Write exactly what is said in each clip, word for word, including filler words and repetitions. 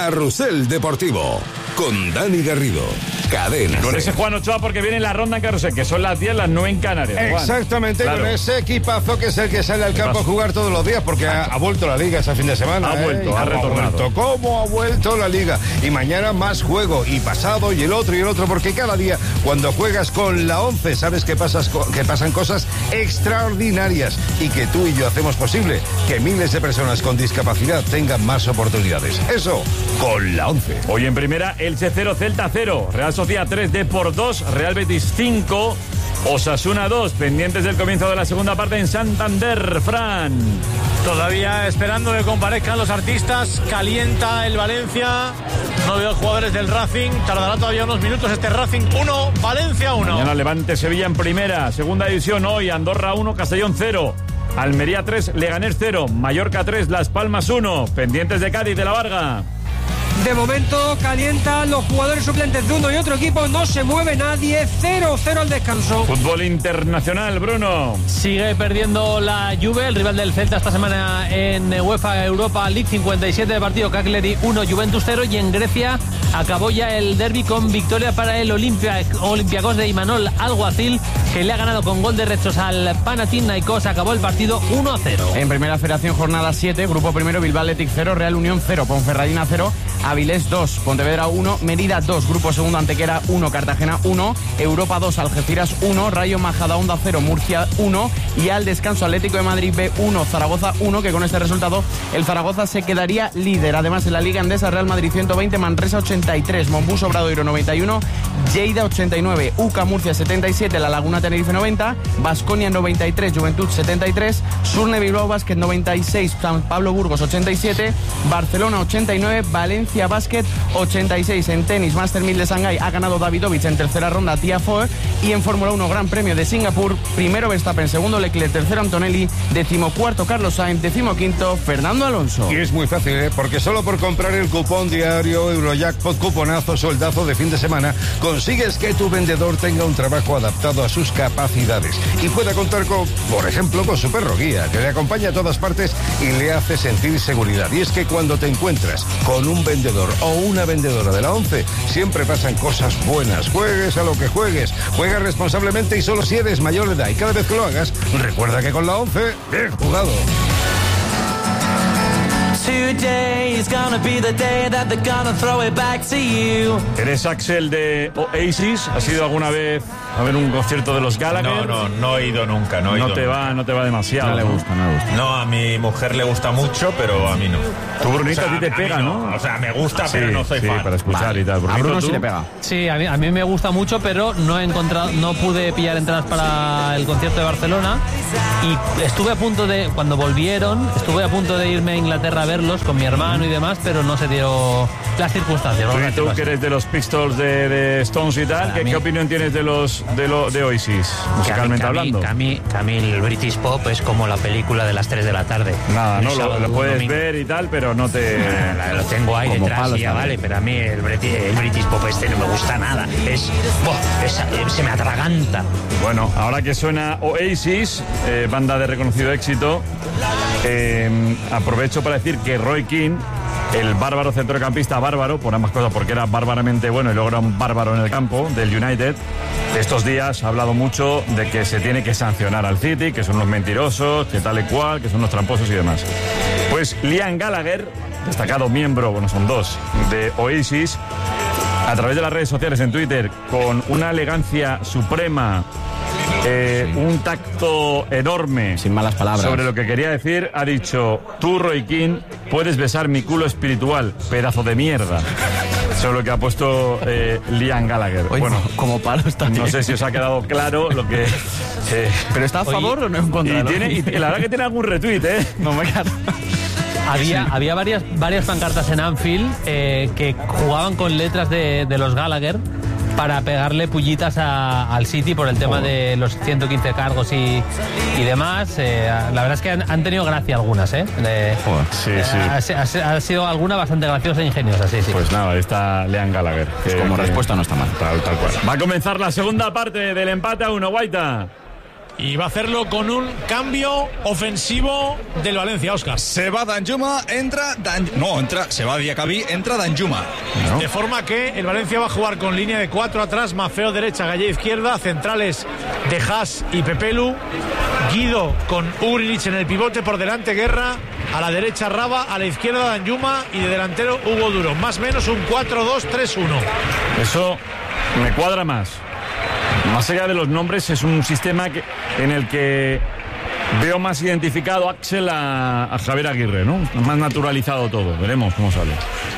Carrusel Deportivo con Dani Garrido. Cadena. Con ese Juan Ochoa, porque viene la ronda en Carrusel, que son las diez, las nueve en Canarias. Juan. Exactamente, claro. Con ese equipazo que es el que sale al campo a jugar todos los días, porque ha, ha vuelto la Liga ese fin de semana. Ha ¿eh? vuelto, ha retornado. Vuelto. ¿Cómo ha vuelto la Liga? Y mañana más juego, y pasado, y el otro, y el otro, porque cada día, cuando juegas con la once, sabes que, pasas, que pasan cosas extraordinarias, y que tú y yo hacemos posible que miles de personas con discapacidad tengan más oportunidades. Eso, con la once. Hoy en primera, Elche cero, Celta cero, Real Sociedad tres, Depor dos, Real Betis cinco, Osasuna dos, pendientes del comienzo de la segunda parte en Santander. Fran. Todavía esperando que comparezcan los artistas, calienta el Valencia, no veo jugadores del Racing, tardará todavía unos minutos este Racing uno, Valencia uno. Mañana Levante Sevilla en primera, segunda división hoy, Andorra uno, Castellón cero, Almería tres, Leganés cero, Mallorca tres, Las Palmas uno, pendientes de Cádiz de la Varga. De momento calientan los jugadores suplentes de uno y otro equipo, no se mueve nadie, cero cero al descanso. Fútbol internacional, Bruno. Sigue perdiendo la Juve, el rival del Celta esta semana en UEFA Europa League, cincuenta y siete de partido, Cagliari uno, Juventus cero, y en Grecia acabó ya el derbi con victoria para el Olimpia, Olympiacos de Imanol Alguacil, que le ha ganado con gol de rechos al Panathinaikos. Acabó el partido uno a cero. En primera federación, jornada siete, grupo primero, Bilbao Athletic cero, Real Unión cero, Ponferradina cero, Avilés dos, Pontevedra uno, Mérida dos, grupo segundo, Antequera uno, Cartagena uno, Europa dos, Algeciras uno, Rayo Majadahonda cero, Murcia uno, y al descanso Atlético de Madrid B uno, Zaragoza uno, que con este resultado el Zaragoza se quedaría líder. Además, en la Liga Endesa, Real Madrid ciento veinte, Manresa ochenta y tres, Monbus Obradoiro noventa y uno, Lleida ochenta y nueve, U C A Murcia setenta y siete, La Laguna Tenerife noventa, Baskonia noventa y tres, Juventud setenta y tres, Surne Bilbao Basket noventa y seis, San Pablo Burgos ochenta y siete, Barcelona ochenta y nueve, Valencia Basket ochenta y seis. En tenis, Master mil de Shanghái ha ganado Davidovich en tercera ronda Tiafoe, y en Fórmula uno Gran Premio de Singapur, primero Verstappen, segundo Leclerc, tercero Antonelli, decimocuarto Carlos Sainz, decimoquinto Fernando Alonso. Y es muy fácil, ¿eh? Porque solo por comprar el cupón diario Eurojackpot, cuponazo, soldazo de fin de semana, consigues que tu vendedor tenga un trabajo adaptado a sus capacidades y pueda contar con, por ejemplo, con su perro guía, que le acompaña a todas partes y le hace sentir seguridad. Y es que cuando te encuentras con un vendedor o una vendedora de la once, siempre pasan cosas buenas. Juegues a lo que juegues, juega responsablemente y solo si eres mayor de edad. Y cada vez que lo hagas, recuerda que con la once, bien jugado. Today's gonna be the day that they're gonna throw it back to you. ¿Eres Axel de Oasis? ¿Has ido alguna vez a ver un concierto de los Gallagher? No, no, no he ido nunca, no he no ido te nunca. va, no te va demasiado. No le gusta, no le gusta. No, a mi mujer le gusta mucho, pero a mí no. Tu Brunito, O sea, a ti te a mí pega, ¿no? O sea, me gusta, Sí, pero no soy sí, fan. para escuchar Vale. y tal. A Brunito, Bruno ¿tú? sí le pega. Sí, a mí, a mí me gusta mucho, pero no he encontrado, no pude pillar entradas para el concierto de Barcelona, y estuve a punto de, cuando volvieron, estuve a punto de irme a Inglaterra a verlos con mi hermano y demás, pero no se dio las circunstancias. Tú, ¿no? tú que eres de los Pistols de, de Stones y tal, ¿qué, mí- ¿qué opinión tienes de los de, lo, de Oasis, musicalmente que a mí, hablando? que a mí, que a mí el British Pop es como la película de las tres de la tarde. Nada, Un no, lo, sábado, lo un puedes domingo. ver y tal, pero no te... Ah, Lo tengo ahí Como detrás palos y ya también. vale, pero a mí el British, el British Pop este no me gusta nada. Es, buah, es- eh, se me atraganta. Bueno, ahora que suena Oasis, eh, banda de reconocido éxito, eh, aprovecho para decir que Roy Keane, el bárbaro centrocampista bárbaro, por ambas cosas, porque era bárbaramente bueno y luego era un bárbaro en el campo del United, estos días ha hablado mucho de que se tiene que sancionar al City, que son unos mentirosos, que tal y cual, que son unos tramposos y demás. Pues Liam Gallagher, destacado miembro, bueno, son dos, de Oasis, a través de las redes sociales, en Twitter, con una elegancia suprema, eh, sí. un tacto enorme, sin malas palabras, sobre lo que quería decir, ha dicho: tú, Roy Keane, puedes besar mi culo espiritual, pedazo de mierda. Sobre lo que ha puesto eh, Liam Gallagher. Oye, bueno, como palo está bien. No sé si os ha quedado claro lo que... Eh, ¿Pero está a favor Oye, o no en contra? Y, tiene, y la verdad que tiene algún retweet, ¿eh? No me quedo. Había, había varias, varias pancartas en Anfield eh, que jugaban con letras de, de los Gallagher para pegarle pullitas a, al City por el tema oh. de los ciento quince cargos y, y demás. Eh, la verdad es que han, han tenido gracia algunas, ¿eh? De, oh, sí, sí. Ha, ha, ha sido alguna bastante graciosa e ingeniosa, sí, sí. Pues nada, ahí está Liam Gallagher. Pues que, como que, respuesta no está mal. Tal, tal cual. Va a comenzar la segunda parte del empate a uno, Guaita. y va a hacerlo con un cambio ofensivo del Valencia, Óscar. Se va Danjuma, entra Dan... no, entra, se va Diacabí, entra Danjuma. No. De forma que el Valencia va a jugar con línea de cuatro atrás, Maffeo derecha, Gallé izquierda, centrales de Haas y Pepelu, Guido con Ugrinic en el pivote, por delante Guerra, a la derecha Raba, a la izquierda Danjuma y de delantero Hugo Duro. Más o menos un cuatro dos tres uno. Eso me cuadra más. Más allá de los nombres, es un sistema que, en el que veo más identificado Axel a, a Javier Aguirre, ¿no? Más naturalizado todo. Veremos cómo sale.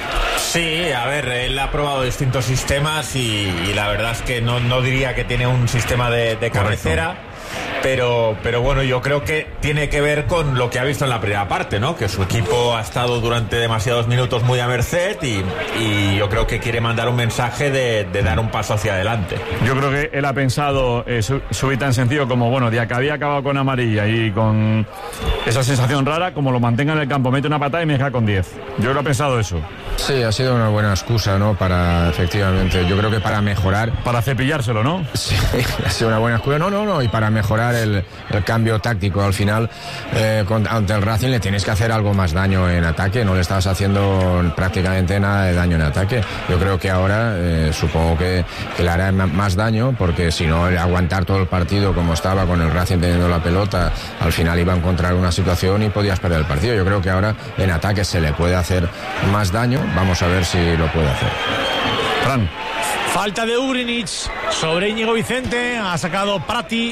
Sí, a ver, él ha probado distintos sistemas y, y la verdad es que no, no diría que tiene un sistema de, de cabecera. Pero, pero bueno, yo creo que tiene que ver con lo que ha visto en la primera parte, ¿no? Que su equipo ha estado durante demasiados minutos muy a merced y, y yo creo que quiere mandar un mensaje de, de dar un paso hacia adelante. Yo creo que él ha pensado eh, su, subir tan sencillo como, bueno, Diacabí ha acabado con amarilla y con esa sensación rara, como lo mantenga en el campo, mete una patada y me deja con diez. Yo creo que ha pensado eso. Sí, ha sido una buena excusa, ¿no? Para, efectivamente, yo creo que para mejorar... Para cepillárselo, ¿no? Sí, ha sido una buena excusa. No, no, no, y para mejorar el, el cambio táctico. Al final, eh, con, ante el Racing le tienes que hacer algo más daño en ataque, no le estabas haciendo prácticamente nada de daño en ataque. Yo creo que ahora, eh, supongo que, que le hará más daño, porque si no, aguantar todo el partido como estaba con el Racing teniendo la pelota, al final iba a encontrar una situación y podías perder el partido. Yo creo que ahora en ataque se le puede hacer más daño. Vamos a ver si lo puede hacer. Fran. Falta de Ugrinic sobre Íñigo Vicente. Ha sacado Prati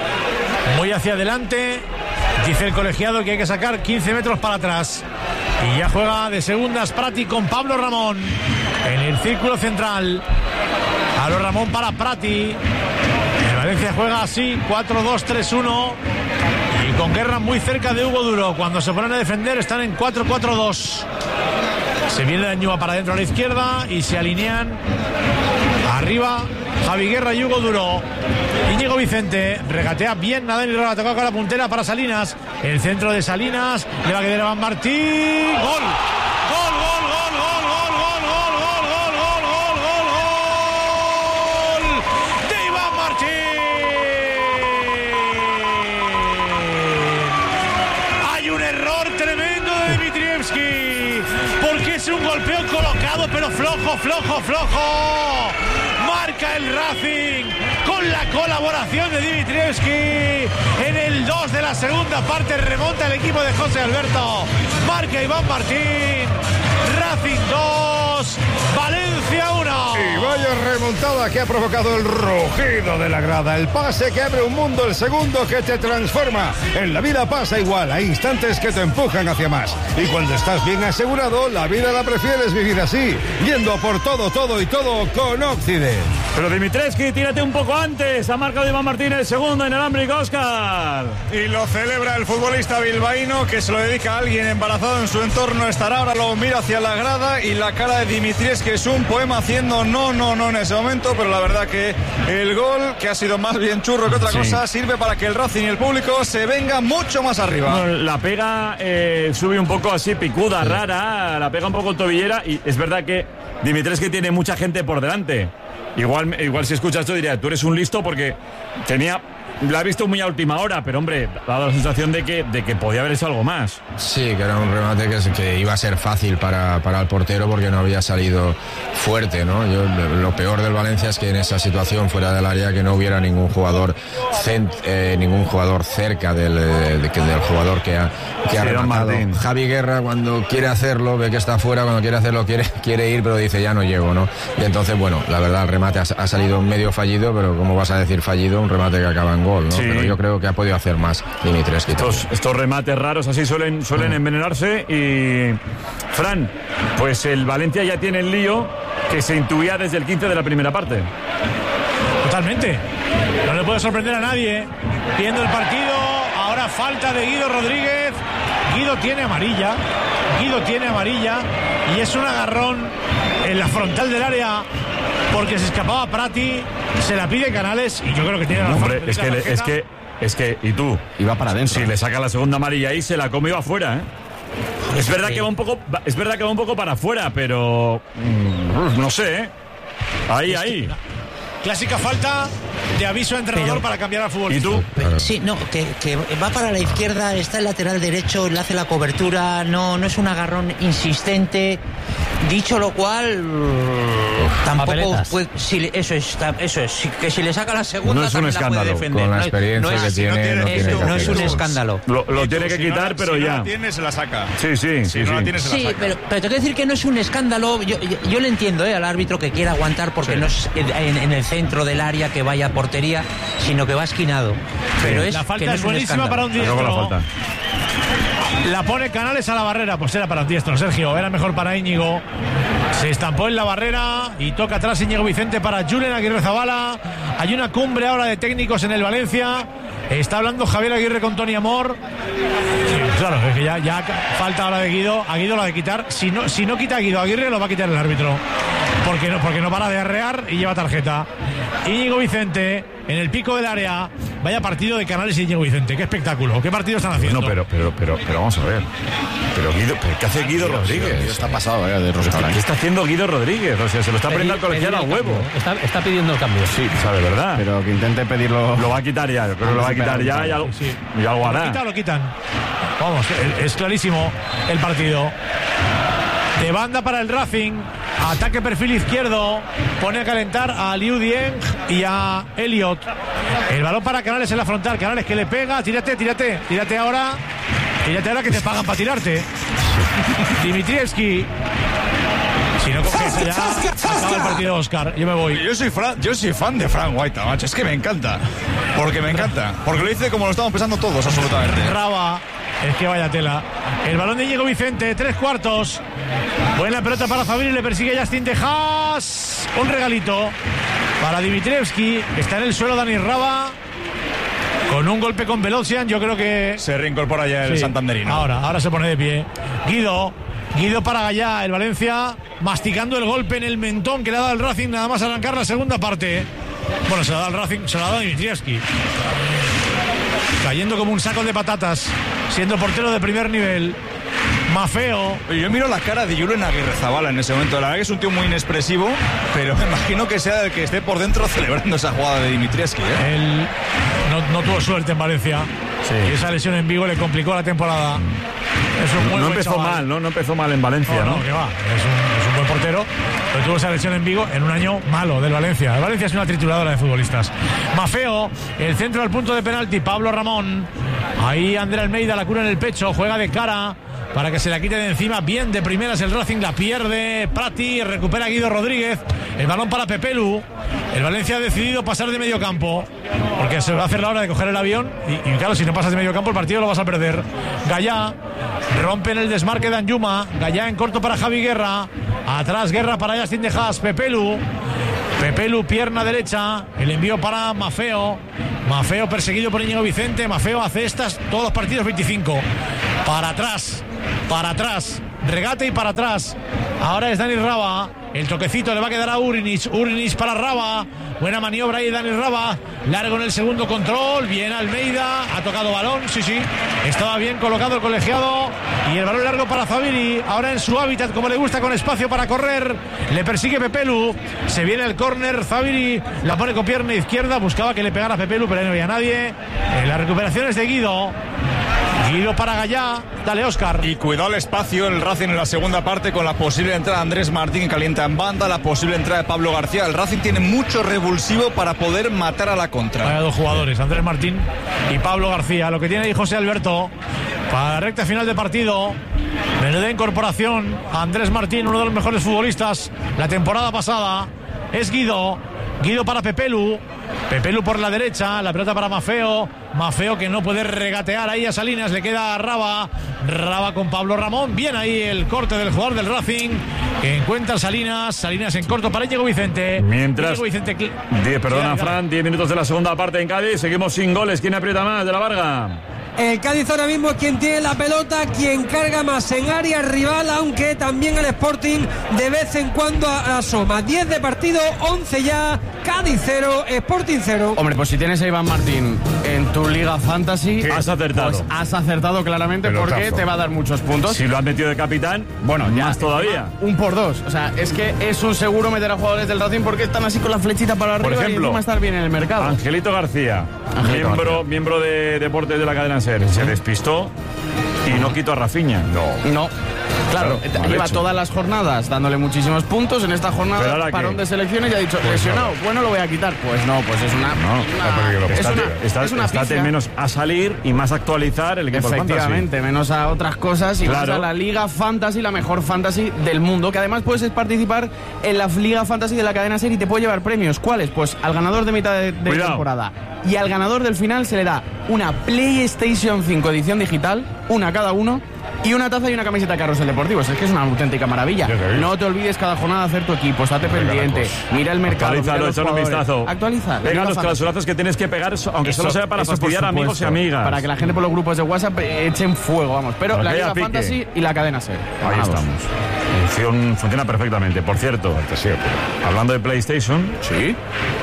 muy hacia adelante. Dice el colegiado que hay que sacar quince metros para atrás. Y ya juega de segundas Prati con Pablo Ramón en el círculo central. Pablo Ramón para Prati. El Valencia juega así, cuatro dos tres uno. Y con Guerra muy cerca de Hugo Duro. Cuando se ponen a defender están en cuatro cuatro dos. Se viene Danjuma para adentro a la izquierda y se alinean arriba Javi Guerra y Hugo Duro. Íñigo Vicente regatea bien, nada y Raba, toca con la puntera para Salinas. El centro de Salinas, le va a quedar a Iván Martín. ¡Gol! ¡Gol, gol, gol, gol, gol, gol, gol, gol, gol, gol, gol, gol, gol! ¡De Iván Martín! Hay un error tremendo de Dimitrievski. Porque es un golpeo colocado, pero flojo, flojo, flojo. Marca el Racing con la colaboración de Dimitrievski. En el dos de la segunda parte remonta el equipo de José Alberto. Marca Iván Martín. Racing dos, Valencia uno. Y vaya remontada que ha provocado el rugido de la grada. El pase que abre un mundo, el segundo que te transforma. En la vida pasa igual, hay instantes que te empujan hacia más. Y cuando estás bien asegurado, la vida la prefieres vivir así, yendo por todo, todo y todo con Occident. Pero Dimitrievski, tírate un poco antes. Ha marcado Iván Martín el segundo inalámbrico, Óscar. Y lo celebra el futbolista bilbaíno, que se lo dedica a alguien embarazado en su entorno. Estará ahora, lo mira hacia la grada y la cara de Dimitrievski es un poema haciendo no, no, no en ese momento, pero la verdad que el gol, que ha sido más bien churro que otra sí. cosa, sirve para que el Racing y el público se venga mucho más arriba. Bueno, la pega eh, sube un poco así, picuda, sí. rara, la pega un poco tobillera y es verdad que Dimitrievski tiene mucha gente por delante. Igual, igual si escuchas esto diría, tú eres un listo porque tenía... La he visto muy a última hora, pero hombre, ha dado la sensación de que, de que podía haber hecho algo más. Sí, que era un remate que, que iba a ser fácil para, para el portero porque no había salido fuerte, ¿no? Yo, lo peor del Valencia es que en esa situación fuera del área que no hubiera ningún jugador cent, eh, ningún jugador cerca del, de, de, del jugador que ha, que ha sí, rematado. Javi Guerra cuando quiere hacerlo, ve que está fuera, cuando quiere hacerlo quiere, quiere ir, pero dice ya no llego, ¿no? Y entonces, bueno, la verdad el remate ha, ha salido medio fallido, pero ¿cómo vas a decir fallido? Un remate que acaba en gol, ¿no? Sí. Pero yo creo que ha podido hacer más Dimitrievski. Estos, estos remates raros así suelen, suelen mm. envenenarse. Y Fran, pues el Valencia ya tiene el lío que se intuía desde el quince de la primera parte. Totalmente. No le puede sorprender a nadie. Viendo el partido, ahora falta de Guido Rodríguez. Guido tiene amarilla. Guido tiene amarilla. Y es un agarrón en la frontal del área. Porque se escapaba Prati, se la pide Canales y yo creo que tiene la no, hombre, es que, es que es que y tú iba para adentro. Si le saca la segunda amarilla ahí se la come y va afuera, ¿eh? Es verdad sí. que va un poco es verdad que va un poco para afuera, pero mmm, no sé, ¿eh? Ahí, es ahí. Clásica falta de aviso a entrenador Pero, para cambiar al futbolista. ¿Y tú? Claro. Sí, no, que, que va para la izquierda, está el lateral derecho, le hace la cobertura, no, no es un agarrón insistente. Dicho lo cual, Uf, tampoco fue, si, eso es, eso es, si, que si le saca la segunda no es un escándalo, la puede defender. Con la no experiencia es, no es, que tiene, no, tiene, no, eso, tiene no es un hacer. escándalo. Lo, lo tú, tiene que si quitar, no, pero si ya. no la tiene, se la saca. Sí, sí, si sí. no sí. la tiene, se Sí, la saca. pero, pero te quiero decir que no es un escándalo. Yo, yo, yo le entiendo ¿eh? al árbitro que quiera aguantar porque sí. no es en, en el centro del área que vaya a portería, sino que va esquinado. Pero sí. es la falta que no es es buenísima un para un diestro. La falta. La pone Canales a la barrera, pues era para un diestro, Sergio, era mejor para Íñigo. Se estampó en la barrera y toca atrás Íñigo Vicente para Julen Aguirre Zabala. Hay una cumbre ahora de técnicos en el Valencia. Está hablando Javier Aguirre con Tony Amor. Sí, claro, es que ya, ya falta ahora de Guido. A Guido lo ha de quitar. Si no, si no quita a Guido Aguirre, lo va a quitar el árbitro. Porque no, porque no para de arrear y lleva tarjeta. Íñigo Vicente en el pico del área. Vaya partido de Canales y Íñigo Vicente. Qué espectáculo. ¿Qué partido están haciendo? No, pero, pero, pero, pero vamos a ver. Pero Guido, pero ¿qué hace Guido Rodríguez? Guido está pasado, eh, de rosca. ¿Qué está haciendo Guido Rodríguez? O sea, se lo está poniendo al colegiado a huevo. Está, está pidiendo el cambio. Sí, sabe, ¿verdad? Pero que intente pedirlo. Lo va a quitar ya, yo creo que lo va a quitar ya y algo, sí. y algo hará. Lo quitan, lo quitan. Vamos, es clarísimo el partido. De banda para el Racing. Ataque perfil izquierdo. Pone a calentar a Liu Dieng y a Elliot. El balón para Canales en la frontal. Canales que le pega. Tírate, tírate. Tírate ahora. Tírate ahora que te pagan para tirarte. Dimitrievski. Si no coges ya, acaba el partido, Oscar. Yo me voy. Yo soy, Fran, yo soy fan de Frank Guaita, macho. Es que me encanta. Porque me encanta. Porque lo dice como lo estamos pensando todos, absolutamente. Raba. Es que vaya tela. El balón de Íñigo Vicente, tres cuartos. Buena pelota para Fabri, le persigue Justin Tejas. Un regalito para Dimitrievski. Está en el suelo Dani Raba. Con un golpe con Velocian, yo creo que... Se reincorpora ya el sí. santanderino. Ahora, ahora se pone de pie. Guido. Guido para Gallá, el Valencia masticando el golpe en el mentón que le ha dado el Racing nada más arrancar la segunda parte. Bueno, se la ha dado el Racing, se la ha dado Dimitrievski. Cayendo como un saco de patatas, siendo portero de primer nivel. Mafeo. Yo miro la cara de Julen Aguirre Zabala en ese momento. La verdad que es un tío muy inexpresivo, pero me imagino que sea el que esté por dentro celebrando esa jugada de Dimitrievski. ¿eh? Él no, no tuvo suerte en Valencia. Sí. Y esa lesión en Vigo le complicó la temporada. Es un muy no buen empezó chaval. mal, ¿no? No empezó mal en Valencia, ¿no? No, no, que va. Es un, es un buen portero, pero tuvo esa lesión en Vigo en un año malo del Valencia. El Valencia es una trituradora de futbolistas. Mafeo, el centro al punto de penalti, Pablo Ramón. Ahí André Almeida la cura en el pecho, juega de cara para que se la quite de encima. Bien de primeras el Racing, la pierde Prati, recupera Guido Rodríguez. El balón para Pepelu. El Valencia ha decidido pasar de medio campo porque se va a hacer la hora de coger el avión y, y claro, si no pasas de medio campo el partido lo vas a perder. Gallá rompe en el desmarque de Anjuma. Gallá en corto para Javi Guerra. Atrás Guerra para Justin Dejas. Pepelu. Pepelu, pierna derecha. El envío para Mafeo. Mafeo perseguido por Íñigo Vicente. Mafeo hace estas todos los partidos veinticinco. Para atrás. Para atrás. Regate y para atrás. Ahora es Dani Raba. El toquecito le va a quedar a Urinic. Urinic para Raba. Buena maniobra ahí Dani Raba. Largo en el segundo control. Bien Almeida. Ha tocado balón. Sí, sí. Estaba bien colocado el colegiado. Y el balón largo para Zaviri. Ahora en su hábitat, como le gusta, con espacio para correr. Le persigue Pepelu. Se viene el córner. Zaviri la pone con pierna izquierda. Buscaba que le pegara a Pepelu, pero ahí no había nadie. Eh, la recuperación es de Guido. Guido para Gallá. Dale, Óscar. Y cuidado el espacio el Racing en la segunda parte con la posible entrada de Andrés Martín que calienta en banda, la posible entrada de Pablo García. El Racing tiene mucho revulsivo para poder matar a la contra. Hay dos jugadores, Andrés Martín y Pablo García. Lo que tiene ahí José Alberto para la recta final de partido. Menuda incorporación a Andrés Martín, uno de los mejores futbolistas la temporada pasada. Es Guido. Guido para Pepelu. Pepelu por la derecha, la pelota para Mafeo. Mafeo que no puede regatear ahí a Salinas, le queda a Raba. Raba con Pablo Ramón. Bien ahí el corte del jugador del Racing que encuentra a Salinas. Salinas en corto para Íñigo Vicente. Mientras. Íñigo Vicente. diez, perdona, Fran, diez minutos de la segunda parte en Cádiz. Seguimos sin goles. ¿Quién aprieta más de la Varga? El Cádiz ahora mismo es quien tiene la pelota, quien carga más en área rival, aunque también el Sporting de vez en cuando asoma. diez de partido, once ya, Cádiz cero, Sporting cero. Hombre, pues si tienes a Iván Martín en tu Liga Fantasy. Has acertado. Pues has acertado claramente Pelotazo. porque te va a dar muchos puntos. Si lo has metido de capitán, Bueno, ya. más todavía. Un por dos. O sea, es que es un seguro meter a jugadores del Racing porque están así con la flechita para arriba Por ejemplo, y encima estar bien en el mercado. Angelito García, Angelito miembro, García. miembro de deportes de la cadena SER, se despistó y no quitó a Rafinha. No. No. Claro, Claro, mal lleva hecho. todas las jornadas dándole muchísimos puntos. En esta Pero jornada, ahora parón qué? de selecciones y ha dicho, Pues lesionado, no. bueno, lo voy a quitar. Pues no, pues es una... No, una- es Estate, una, está- es una estate pifia. menos a salir y más a actualizar el equipo del Fantasy. Efectivamente, menos a otras cosas y Claro. más a la Liga Fantasy, la mejor Fantasy del mundo, que además puedes participar en la Liga Fantasy de la cadena SER y te puede llevar premios. ¿Cuáles? Pues al ganador de mitad de, de Cuidado. temporada y al ganador del final se le da una PlayStation cinco edición digital, una a cada uno, y una taza y una camiseta de Carrusel Deportivos. Es que es una auténtica maravilla. No te olvides cada jornada hacer tu equipo, estate pendiente, mira el mercado, mira Actualízalo, los échale un jugadores. vistazo. Actualiza. la Venga, Liga los Fantasy. clausurazos que tienes que pegar, so- aunque solo Eso- sea para eso por fastidiar a amigos y supuesto, amigas. Para que la gente por los grupos de WhatsApp eh, echen fuego, vamos. Pero Para la que haya Liga pique. Fantasy y la cadena SER. Ahí Ganados. estamos. Funciona, funciona perfectamente. Por cierto, hablando de PlayStation, sí.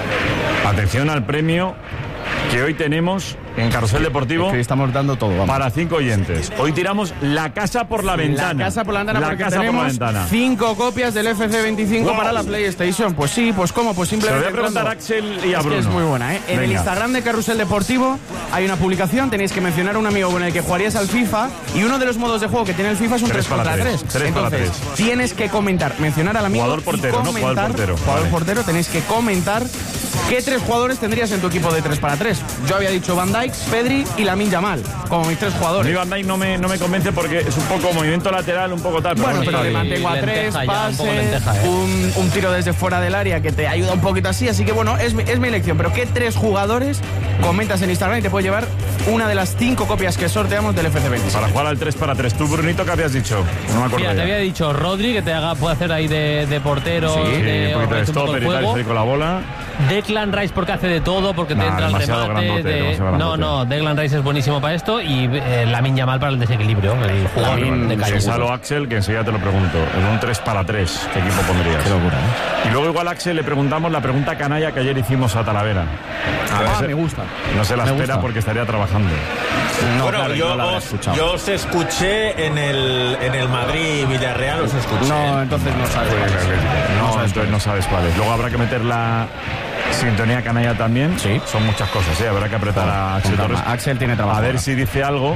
Atención al premio que hoy tenemos en Carrusel Deportivo. Es que estamos dando todo, vamos. Para cinco oyentes. Hoy tiramos la casa por la ventana. La casa por la ventana, La porque casa por la tenemos ventana. cinco copias del F C veinticinco Wow. para la PlayStation. Pues sí, pues cómo, pues Se lo simplemente... voy a preguntar a entrando. Axel y a Es que Bruno. es muy buena, ¿eh? En el Venga. Instagram de Carrusel Deportivo hay una publicación, tenéis que mencionar a un amigo con el que jugarías al FIFA y uno de los modos de juego que tiene el FIFA es un Tres tres para contra tres. tres. Tres para Entonces, tres. tienes que comentar, mencionar al amigo Jugador y portero, ¿no? comentar, Jugador portero. Jugador Vale. portero, tenéis que comentar qué tres jugadores tendrías en tu equipo de tres para tres. Yo había dicho Van Dijk, Pedri y Lamine Yamal, como mis tres A jugadores. mí Van Dijk no me, no me convence porque es un poco movimiento lateral, un poco tal. Pero Bueno, pero está le bien. mantengo a tres, lenteja ya, un poco pase, lenteja, ¿eh? un, un tiro desde fuera del área que te ayuda un poquito así. Así que bueno, es, mi- es mi elección. Pero ¿qué tres jugadores comentas en Instagram y te puede llevar una de las cinco copias que sorteamos del F C veinte? Para jugar al tres para tres. Tú, Brunito, ¿qué habías dicho? No me acuerdo. Mira, te ya. había dicho Rodri, que te haga, puede hacer ahí de, de portero, Sí, de, un poquito de organiza un poco stopper el y tal, juego. salir con la bola. Declan Rice porque hace de todo, porque te Nah, entra el demasiado remate. grandote, de- demasiado No, grandote. no, Declan Rice es buenísimo para esto y eh, Lamine Yamal para el desequilibrio. El jugador Lamine, de calle. Salo Axel, que enseguida te lo pregunto. En un tres para tres, ¿qué equipo pondrías? Qué locura, ¿eh? Y luego igual a Axel le preguntamos la pregunta canalla que ayer hicimos a Talavera. Ah, se- me gusta. No se la Me espera gusta. porque estaría trabajando. No, bueno, claro, yo, no lo habrá os, escuchado. yo os escuché en el, en el Madrid-Villarreal, os escuché. No, entonces no sabes. No, entonces no sabes cuáles. Luego habrá que meter la sintonía canalla también. Sí. Son muchas cosas, ¿eh? Habrá que apretar a Axel Con calma. Torres. Axel tiene trabajo A ver ahora. si dice algo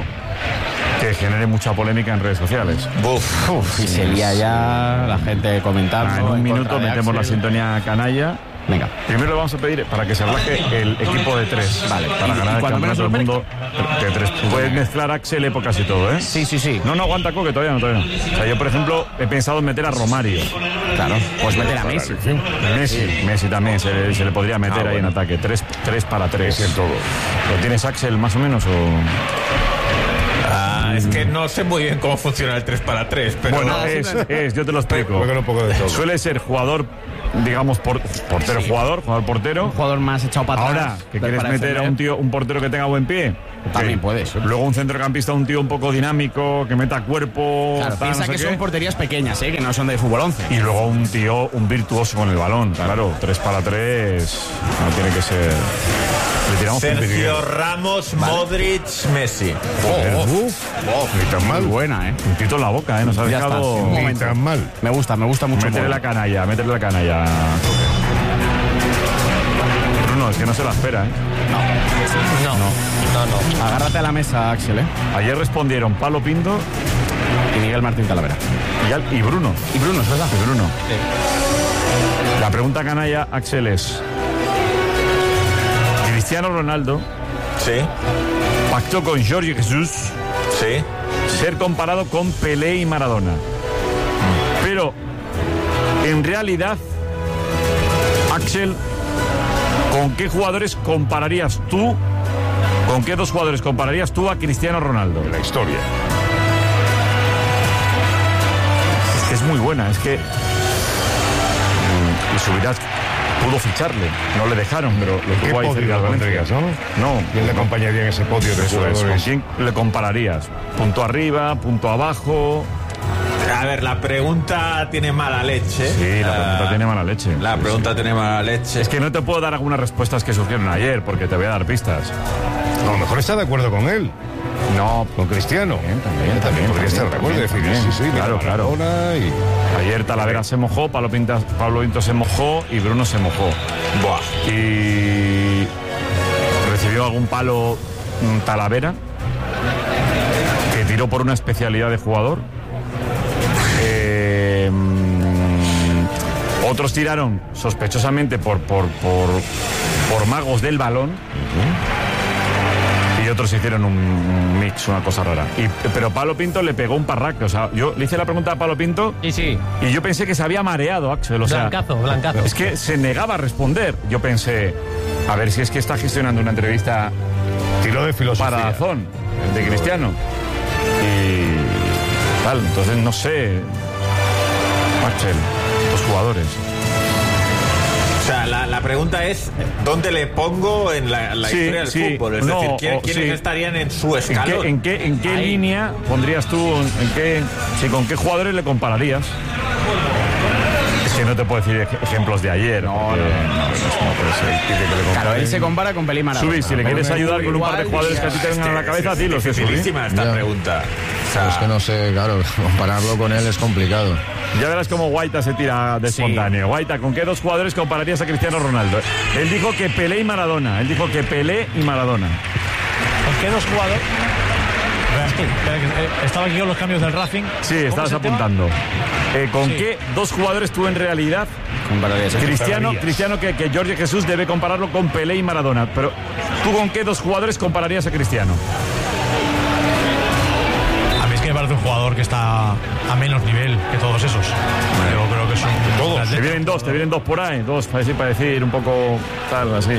que genere mucha polémica en redes sociales. Uf. Si se lía ya la gente comentando. Ah, en un en minuto contra de metemos la Axel. sintonía canalla. Venga. Primero le vamos a pedir para que se relaje el equipo de tres. Vale. Para Y- ganar y el cuando menos campeonato del lo mundo de tres. Puedes mezclar Axel, épocas y todo, ¿eh? Sí, sí, sí. No, no aguanta Coque, todavía no, todavía no. O sea, yo, por ejemplo, he pensado en meter a Romario. Claro, pues meter a Messi. Messi, Messi también se le, se le podría meter Ah, ahí bueno. en ataque. Tres, tres para tres. en todo. ¿Lo tienes Axel más o menos o...? Ah, es que no sé muy bien cómo funciona el tres para tres, pero... Bueno, nada, es, simplemente- es, yo te lo explico. Juegan un poco de todo. Suele ser jugador, digamos, por, portero jugador, jugador portero. Un jugador más echado para atrás. Ahora, que del- quieres para meter a defender. un tío, un portero que tenga buen pie. También ok. puedes. Luego un centrocampista, un tío un poco dinámico, que meta cuerpo. Claro, tal, piensa no sé que qué. son porterías pequeñas, ¿eh? Que no son de fútbol once. Y luego un tío, un virtuoso con el balón. Claro, tres para tres. No tiene que ser. Le tiramos un Sergio piquillo. Ramos, Modric, Messi. Oh, oh, oh, ni tan mal. Muy buena, ¿eh? Un tito en la boca, ¿eh? Nos ha Ya está, dejado. sí, un Ni momento. tan mal. Me gusta, me gusta mucho. Métele la Modric. canalla, métele la canalla. Bruno, es que no se la espera, ¿eh? No, no, no. Agárrate a la mesa, Axel, ¿eh? Ayer respondieron Pablo Pinto Y Miguel Martín Talavera. y, Al- y Bruno. Y Bruno, es verdad. Y Bruno. La pregunta canalla, Axel, es: Cristiano Ronaldo Sí, pactó con Jorge Jesús sí. ser comparado con Pelé y Maradona. Pero, en realidad, Axel, ¿con qué jugadores compararías tú? ¿Con qué dos jugadores compararías tú a Cristiano Ronaldo? La historia. Es que es muy buena, es que... mm, Y Subirás pudo ficharle, no le dejaron, pero lo ¿Qué tuvo ahí podio cerca del lo Valencia. pondrías, no? No, ¿Quién le acompañaría en ese podio de eso es. ¿Con jugadores? quién le compararías? ¿Punto arriba, punto abajo? A ver, la pregunta tiene mala leche. Sí, la pregunta uh, tiene mala leche. La pregunta sí. tiene mala leche. Es que no te puedo dar algunas respuestas que surgieron ayer, porque te voy a dar pistas. A lo mejor está de acuerdo con él. No, con Cristiano. También, también, también podría también, estar de acuerdo. Decir, también. sí, sí, claro, claro. Y... Ayer Talavera se mojó, Pablo, Pinta, Pablo Pinto se mojó y Bruno se mojó. Buah. Y recibió algún palo mm, Talavera, que tiró por una especialidad de jugador. Eh, mm, otros tiraron sospechosamente por, por, por, por magos del balón. Uh-huh. Y otros hicieron un mix, una cosa rara. Y, pero Pablo Pinto le pegó un parraque. O sea, yo le hice la pregunta a Pablo Pinto y, sí. y yo pensé que se había mareado, Axel. O sea, blancazo, blancazo. Es que se negaba a responder. Yo pensé, a ver si es que está gestionando una entrevista tiro de filosofía para Dazón, de Cristiano. Y tal, entonces no sé, Axel, los jugadores. O sea, la, la pregunta es, ¿dónde le pongo en la, la sí, historia del sí, fútbol? Es no, decir, ¿quién, o, ¿quiénes sí. estarían en su escalón? ¿En qué, en qué, en qué línea pondrías tú, en qué, sí, con qué jugadores le compararías? Es que no te puedo decir ej- ejemplos de ayer. No, porque, no, no, no, no puede ser. Claro, él se compara con Pelé y Maradona. Subí, si le quieres ayudar con un par de jugadores que a ti te vengan a la cabeza, dilo. Es dificilísima esta Ya. pregunta. O sea, Es que no sé, claro, compararlo con él es complicado. Ya verás cómo Guaita se tira de espontáneo. Sí. Guaita, ¿con qué dos jugadores compararías a Cristiano Ronaldo? Él dijo que Pelé y Maradona. Él dijo que Pelé y Maradona. ¿Con qué dos jugadores? Estaba aquí con los cambios del Racing. Sí, estabas apuntando. Eh, ¿Con sí. qué dos jugadores tú en realidad compararías? Cristiano, Cristiano que, que Jorge Jesús debe compararlo con Pelé y Maradona. Pero ¿tú con qué dos jugadores compararías a Cristiano? A mí es que me parece un jugador que está a menos nivel que todos esos. Yo creo que son todos. Te vienen dos, te vienen dos por ahí, dos para decir, para decir un poco tal, así.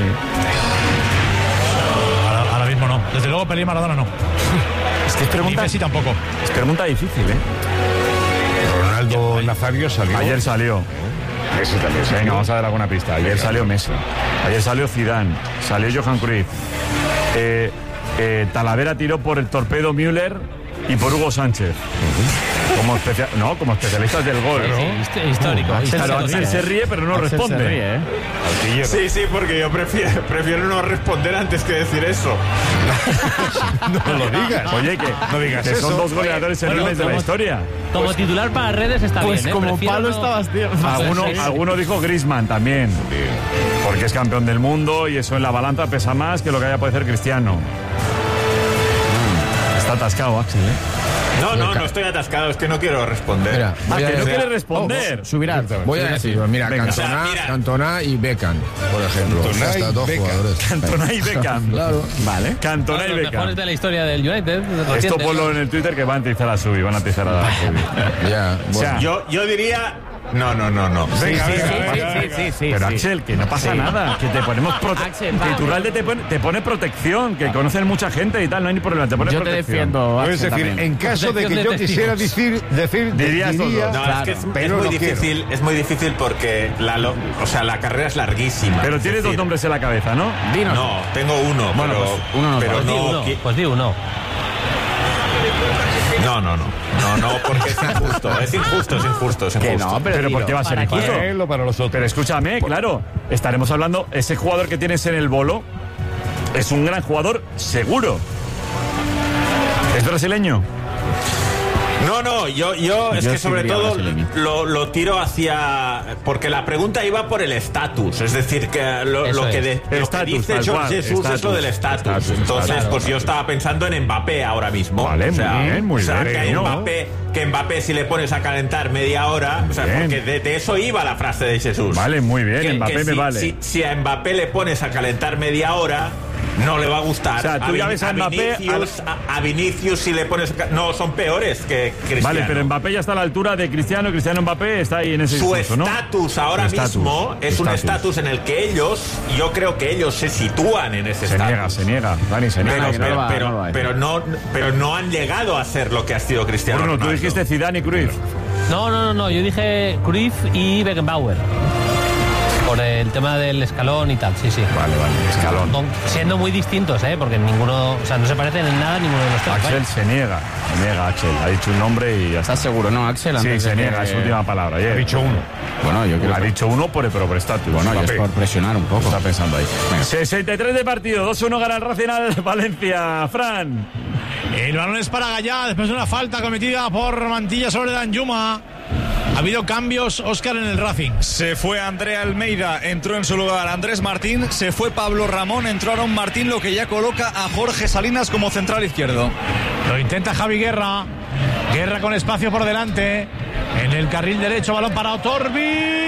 Ahora, ahora mismo no. Desde luego Pelé y Maradona no. Es que es pregunta, Messi tampoco. Es pregunta difícil, ¿eh? Ronaldo Nazario salió. Ayer salió. Messi también salió. Venga, vamos a dar alguna pista. Ayer salió Messi. Ayer salió Zidane. Salió Johan Cruyff. Eh, eh, Talavera tiró por el torpedo Müller y por Hugo Sánchez. Como especia- no, como especialistas del gol. Sí, histórico. Uh, claro, Axel se ríe, pero no Axel responde. Se ríe, ¿eh? Sí, sí, porque yo prefiero, prefiero no responder antes que decir eso. No lo digas. Oye, que, no digas que eso. son dos goleadores Bueno, enormes de la como- historia. Como Pues- titular para redes está Pues bien, ¿eh? como Prefiero Pablo no- estabas, tío. Alguno, Sí, sí. alguno dijo Griezmann también. Porque es campeón del mundo y eso en la balanza pesa más que lo que haya podido hacer Cristiano. Está atascado, Axel, ¿eh? No, no, no estoy atascado, es que no quiero responder. Mira, Ah, voy a que no decir- quiere responder. Oh, subirá. Voy a decir, mira, Venga. Cantona, O sea, mira. Cantona y Beckham, por ejemplo. Cantona y Hasta dos Beckham. jugadores. Cantona y Beckham. Claro. Vale. Cantona Uno de y los Beckham. mejores de la historia del United. Esto reciente, ponlo ¿no? en el Twitter que van a atizar a Subi, van a atizar a Subi. Ya, O sea, bueno. Yo, yo diría... No, no, no, no. Venga, Sí, venga, sí, venga, sí, venga. sí, sí, sí, Pero sí. Axel, que no pasa nada, que te ponemos prote- Axel, que va. Iturralde te pone, te pone protección, que conocen mucha gente y tal, no hay ni problema, te pone Yo te protección. defiendo, Es Axel, decir, también. en caso de que yo Protección de quisiera testigos. decir, decir Dirías estos diría, dos. No, es que es, es pero muy no difícil, es muy difícil porque la, lo- o sea, la carrera es larguísima. Pero Es tienes dos decir, nombres en la cabeza, ¿no? Dinos. No, tengo uno, Bueno, pero, pues uno nos pero vale. Pues di no, uno, qui- pues di uno. no, no, no, no, no, porque es injusto, es injusto, es injusto, es Que injusto. no, pero, Pero ¿por dilo. qué va a ser ¿Para quién? injusto? para él o para los otros. Pero escúchame, claro, estaremos hablando, ese jugador que tienes en el bolo es un gran jugador seguro. ¿Es brasileño? No, no, yo, yo es Yo que sí sobre diría todo brasileño. lo, lo tiro hacia... Porque la pregunta iba por el estatus, es decir, que lo, Eso lo que, es. de- lo que Estatus, dice tal George cual, Jesús es estatus, lo del estatus. estatus, Entonces, claro, pues yo claro. estaba pensando en Mbappé ahora mismo. Vale, o sea, muy bien, muy o sea, bien, que hay ¿no? Mbappé, que Mbappé si le pones a calentar media hora, o sea, Bien. porque de, de eso iba la frase de Jesús. Vale, muy bien, Que- Mbappé que me si, vale. Si, si a Mbappé le pones a calentar media hora, no le va a gustar. O sea, tú ya Vin- ves a Mbappé, Vinicius, a, a Vinicius si le pones... a ca- No, son peores que Cristiano. Vale, pero Mbappé ya está a la altura de Cristiano, Cristiano Mbappé está ahí en ese Su discurso, ¿no? estatus ahora Su estatus, mismo es su un estatus. estatus en el que ellos, yo creo que ellos se sitúan en ese Se estatus. niega, se niega, Dani, se niega. Pero, que no pero, lo va- pero, no lo va a decir. pero no, pero no han llegado a ser lo que ha sido Cristiano Bruno, tú Ronaldo. dijiste Zidane y Cruyff. No, no, no, no, yo dije Cruyff y Beckenbauer. por el tema del escalón y tal, sí, sí. Vale, vale, escalón. Con, siendo muy distintos, ¿eh? Porque ninguno, o sea, no se parecen en nada ninguno de los tres. Axel ¿vale? se niega, se niega Axel, ha dicho un nombre y ya está. ¿Estás seguro, no, Axel? Sí, Antes se de niega, que- es su última palabra. Ha dicho uno. Bueno, yo creo Ha que... dicho uno por el por estatus. Bueno, yo es por presionar un poco. Está pensando ahí. Venga. sesenta y tres de partido, dos uno gana el Racing al Valencia. Fran. El balón es para Gallá después de una falta cometida por Mantilla sobre Danjuma. Ha habido cambios, Óscar, en el Racing. Se fue Andrea Almeida, entró en su lugar Andrés Martín, se fue Pablo Ramón, entró Aaron Martín, lo que ya coloca a Jorge Salinas como central izquierdo. Lo intenta Javi Guerra. Guerra con espacio por delante. En el carril derecho, balón para Otorbi.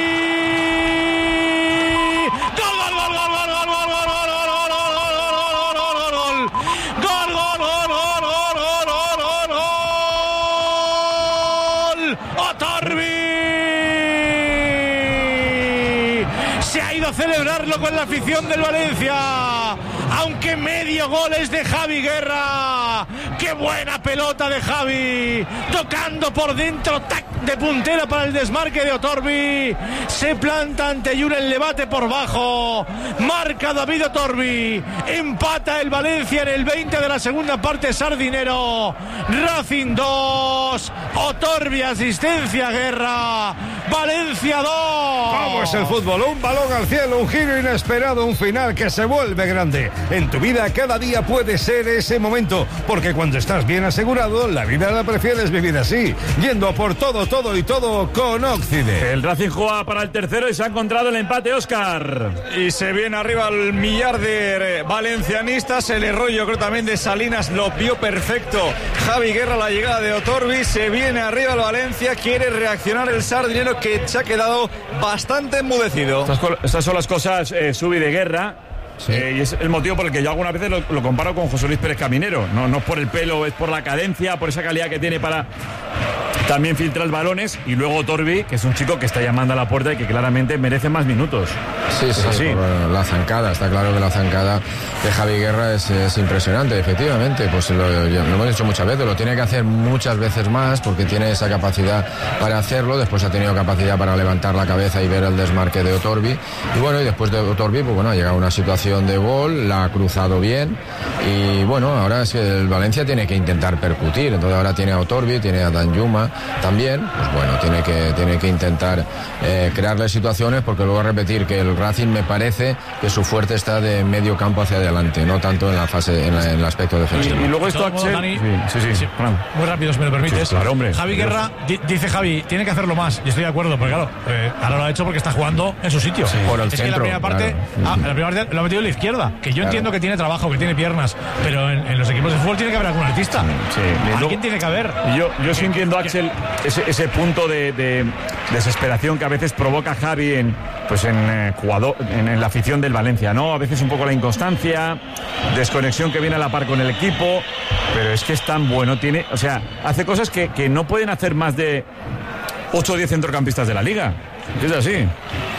A celebrarlo con la afición del Valencia, aunque medio gol es de Javi Guerra. Qué buena pelota de Javi, tocando por dentro, tac, de puntera para el desmarque de Otorbi. Se planta ante Yura el Levate por bajo, marca David Otorbi, empata el Valencia en el veinte de la segunda parte. Sardinero, Racing dos, Otorbi asistencia, Guerra, Valencia dos. ¿Cómo es el fútbol? Un balón al cielo, un giro inesperado, un final que se vuelve grande. En tu vida cada día puede ser ese momento, porque cuando estás bien asegurado, la vida la prefieres vivir así, yendo por todo, todo y todo con Óccide. El Racing juega para el tercero y se ha encontrado el empate, Óscar. Y se viene arriba el millar de valencianistas. El error, yo creo, también de Salinas lo vio perfecto Javi Guerra, la llegada de Otorbi. Se viene arriba el Valencia, quiere reaccionar el sardinero, que se ha quedado bastante enmudecido. Estas, estas son las cosas, eh, Subi, de Guerra. Sí. Eh, y es el motivo por el que yo algunas veces lo, lo comparo con José Luis Pérez Caminero. No, no es por el pelo, es por la cadencia, por esa calidad que tiene para también filtrar balones. Y luego Otorbi, que es un chico que está llamando a la puerta y que claramente merece más minutos. Sí, sí, así. Bueno, la zancada, está claro que la zancada de Javi Guerra es, es impresionante, efectivamente. Pues lo, lo hemos dicho muchas veces, lo tiene que hacer muchas veces más porque tiene esa capacidad para hacerlo. Después ha tenido capacidad para levantar la cabeza y ver el desmarque de Otorbi. Y bueno, y después de Otorbi, pues bueno, ha llegado una situación de gol, la ha cruzado bien. Y bueno, ahora es que el Valencia tiene que intentar percutir. Entonces ahora tiene a Otorbi, tiene a Danjuma también. Pues bueno, tiene que, tiene que intentar eh, crearle situaciones, porque luego a repetir que el Racing me parece que su fuerte está de medio campo hacia adelante, no tanto en la fase, en, la, en el aspecto defensivo. Y, y luego esto, De todos modos, Axel. Dani, sí, sí, sí. sí, muy rápido, si me lo permites. Sí, claro, hombre. Javi Guerra, di- dice Javi, tiene que hacerlo más. Y estoy de acuerdo, porque claro, eh, ahora lo ha hecho porque está jugando en su sitio. por el es que en la centro, primera parte, claro. ah, en la primera parte lo ha metido en la izquierda. Que yo Claro. entiendo que tiene trabajo, que tiene piernas, pero en, en los equipos de fútbol tiene que haber algún artista. Sí, y ¿Alguien luego- tiene que haber? Y yo, yo sí entiendo, Axel, ese, ese punto de, de desesperación que a veces provoca Javi en, pues en, eh, jugador, en, en la afición del Valencia, ¿no? A veces un poco la inconstancia, desconexión que viene a la par con el equipo, pero es que es tan bueno, tiene, o sea, hace cosas que, que no pueden hacer más de ocho o diez centrocampistas de la liga. Es así.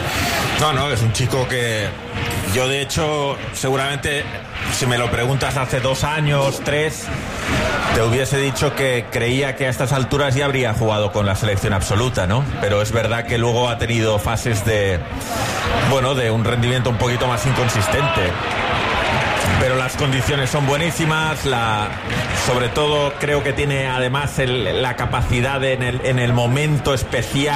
No, no, es un chico que yo, de hecho, seguramente, si me lo preguntas hace dos años, tres, te hubiese dicho que creía que a estas alturas ya habría jugado con la selección absoluta, ¿no? Pero es verdad que luego ha tenido fases de, bueno, de un rendimiento un poquito más inconsistente. Pero las condiciones son buenísimas, la, sobre todo creo que tiene además el, la capacidad de, en, el, en el momento especial